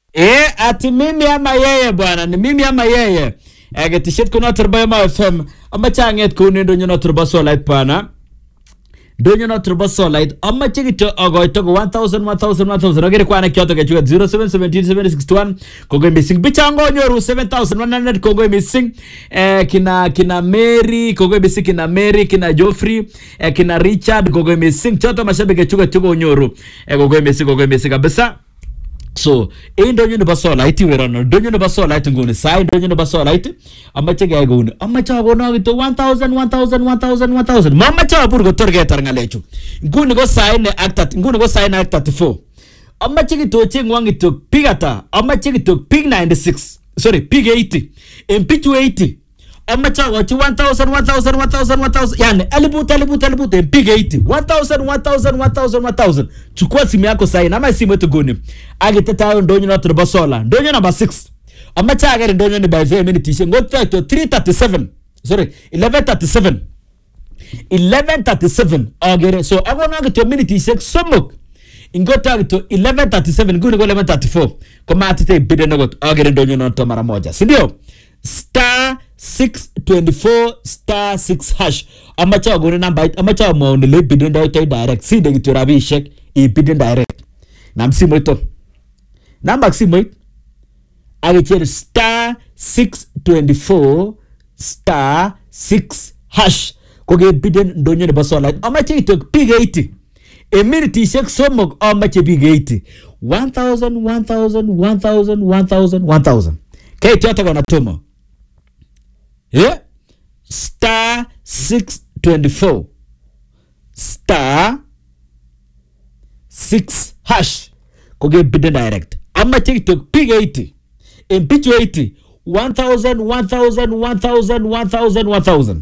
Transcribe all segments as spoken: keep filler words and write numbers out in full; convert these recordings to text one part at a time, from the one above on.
Eh, ati mimi ama yeye bwana, ni mimi ama yeye. Ege t-shirt kuna turba ma F M. Ama changet kuni ndonyo na turba Solite pana. Ndonyo na turba Solite. Ama chikito ogo itoko one thousand, one thousand, one thousand. Ogere kwa na kyoto kechuga zero seven one seven seven six one. Kongo missing. Bichango nyoru seven thousand one hundred. Kongo missing. Eh, kina kina Mary. Kongo missing kina Mary. Kina Joffrey. Eh, kina Richard. Kongo missing. Choto mashabe kechuga chuga nyoru. Eh, Kongo missing. Kongo missing kabisa. So, in donyo no Solite we run. Donyo no Solite ngone sai donyo no Solite. Amma chege ngone. Amma cha gona gito one thousand, one thousand, one thousand, one thousand. Mama cha pur go torge tarngalechu. Ngone go sai ne act ngone go sai ne act thirty-four. Amma chege to chengwangi to pigata. Amma chege to pig ninety-six. Sorry, pig eighty. In pitch eighty. Amma cha go one thousand, one thousand, one thousand, one thousand. Yani elibut elibut elibut in pig eighty. one thousand, one thousand, one thousand, one thousand. Chukua simu yako sai na simu yetu goni. Agiteta ndonyo na turba sola. Ndonyo number six. Amma cha agere ndonyo ni by five minutes. Ngotwa to three thirty-seven. Sorry, eleven thirty-seven. eleven thirty-seven. Agere so agona gito minute six somok. Ingota gito eleven thirty-seven guni go eleven thirty-four. Koma atite bide nagot agere ndonyo na to mara moja. Si ndio? Star six twenty-four star six hash. Amacha goni namba amacha mo ne le bidin direct. Si de gito rabi shek e bidin direct. Nam si mo to. Number si mo. Agitere star six twenty-four star six hash. Koge bidin ndonyo ne basola. Amacha ito pig eighty. A minute shek somok amacha pig eighty. one thousand, one thousand, one thousand, one thousand, one thousand. Kay tiota gona tomo. Yeah, star six twenty-four star six hash. Koge bidden direct. Amma TikTok pig eighty in pitch eighty one thousand, one thousand, one thousand, one thousand, one thousand.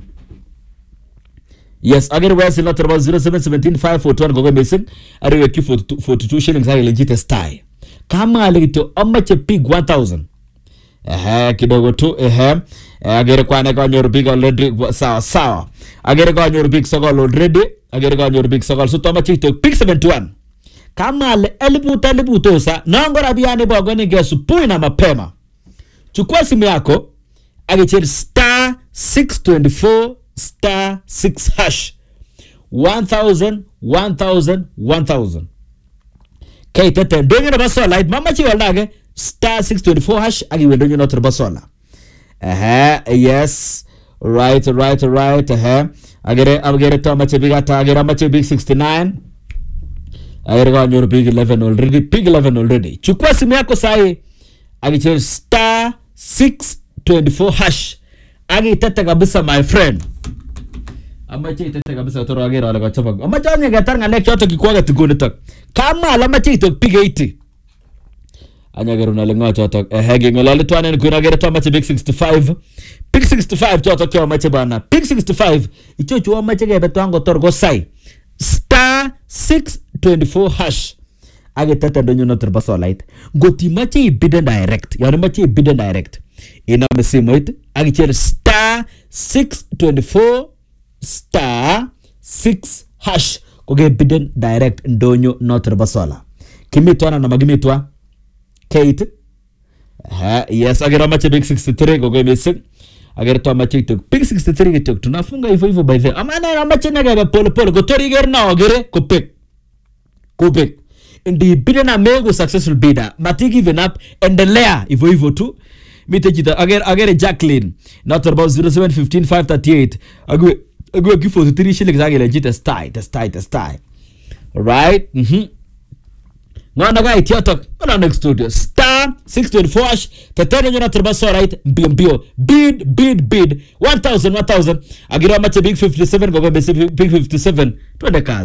Yes, again where's the lot about zero seven seventeen five four two Gogo missing. I read you for forty-two shillings. I legit style. Kama alito amma pig one thousand. Eh, kidogo tu eh agere kwa ne kwa nyoru big already sawa sawa agere kwa nyoru big sogol already agere kwa nyoru big sogol so toma chito pick seventy-one kama le elibuta elibutosa nangora biane bogo ni gesu puina mapema chukua simu yako agecheri star six twenty-four star six hash one thousand one thousand one thousand kay tete donyo na basola mama chi walage star six twenty-four hash agi wendonyo na basola. Uh-huh, yes. Right, right, right. Uh-huh. Agere, agere to mache big ata, agere mache big sixty-nine. Agere kwa nyoru big eleven already. Big eleven already. Chukua simu yako sahi. Agiche star six twenty-four hash. Agi itete kabisa my friend. Amache itete kabisa utoro agere wale kwa chapa. Amache anye gatar nga lek yoto kikuwaga tiguni tok. Kama alamache itok pig eighty. Anyagero na lengo choto eh hege ngolale twane ni kuna gere tama big sixty-five big sixty-five choto kwa mache bana big sixty-five icho chuo mache gebe twango torgo sai star six twenty-four hash age tata ndonyo na turba Solite ngoti mache bidden direct yani mache bidden direct ina mesimu it age chere star six twenty-four star six hash koge bidden direct ndonyo na turba Sola kimitwana na magimitwa Kate. Uh, yes, agera mache big sixty-three gogo missing. Agera to mache tok big sixty-three gitok tunafunga hivyo hivyo by the. Amana na mache na gaba pole pole go tori ger na ogere ko pick. Ko pick. Ndi bidder na mego successful bidder. Mati given up and the layer hivyo hivyo tu. Mite jita agera agera Jacqueline. Not about zero seven one five five three eight. Agwe agwe give forty-three shillings agera jita style, the style, the style. All right? Mhm. Ngwana guy tiatok on next studio star six twenty-four hash tetene nyona turba Solite mbio mbio bid bid bid one thousand one thousand agira mache big fifty-seven gogo big fifty-seven twende kazi.